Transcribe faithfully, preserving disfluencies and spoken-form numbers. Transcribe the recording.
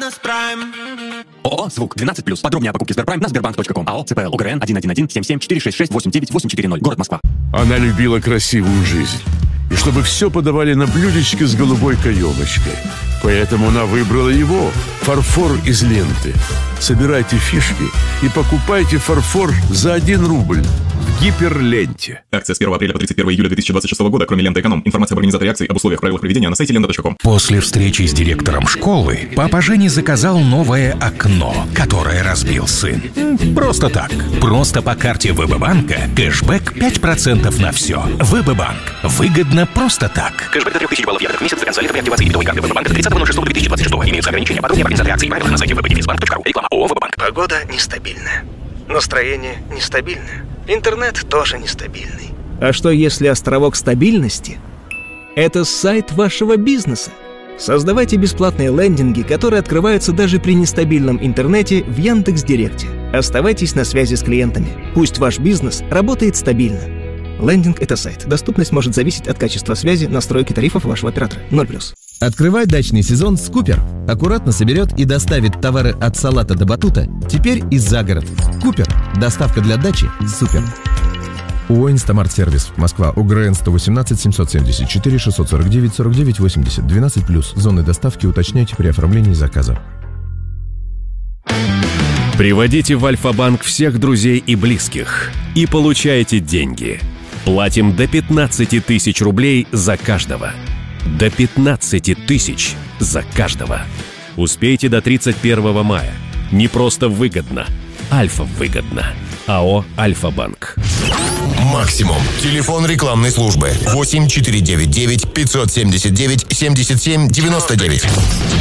Бизнес Прайм. ООО «Звук» двенадцать плюс. Подробнее о покупке Сберпрайм на сбербанк точка ком. АО ЦПЛ УГРН один один один семь семь четыре шесть шесть восемь девять восемь четыре ноль. Город Москва. Она любила красивую жизнь. И чтобы все подавали на блюдечке с голубой каемочкой. Поэтому она выбрала его. Фарфор из ленты. Собирайте фишки и покупайте фарфор за один рубль в Гиперленте. Акция с первого апреля по тридцать первого июля две тысячи двадцать шестого года. Кроме ленты «Эконом». Информация об организаторе акции, об условиях, правилах проведения на сайте лента точка ком. После встречи с директором школы папа Женя заказал новое окно, которое разбил сын. Просто так. Просто по карте ВБ-банка кэшбэк пять процентов на все. ВБ-банк. Выгодно просто так. Кэшбэк до трех тысяч баллов ягод в месяц за конца лета при активации дебетовой карты ВБ-банка до тридцатого ноль шестого две тысячи двадцать шестого. Имеются ограничения. Подробнее об организации акции и правилах на сайте вэ бэ дефис банк точка ру. Реклама ООО «ВБ-банк». Погода нестабильная. Настроение нестабильное. Интернет тоже нестабильный. А что если островок стабильности – это сайт вашего бизнеса? Создавайте бесплатные лендинги, которые открываются даже при нестабильном интернете в Яндекс.Директе. Оставайтесь на связи с клиентами. Пусть ваш бизнес работает стабильно. Лендинг – это сайт. Доступность может зависеть от качества связи, настройки тарифов вашего оператора. ноль плюс. Открывай дачный сезон с Купер. Аккуратно соберет и доставит товары от салата до батута, теперь и за город. Купер. Доставка для дачи. Супер. ООО «Инстамарт-сервис», Москва, УГРН сто восемнадцать семьсот семьдесят четыре шестьсот сорок девять сорок девять восемьдесят, двенадцать плюс. Зоны доставки уточняйте при оформлении заказа. Приводите в Альфа-банк всех друзей и близких и получайте деньги. Платим до пятнадцати тысяч рублей за каждого. До пятнадцати тысяч за каждого. Успейте до тридцать первого мая. Не просто выгодно. Альфа выгодно. АО «Альфа-банк». Максимум. Телефон рекламной службы восемь четыре девять девять пятьсот семьдесят девять семьдесят семь девяносто девять.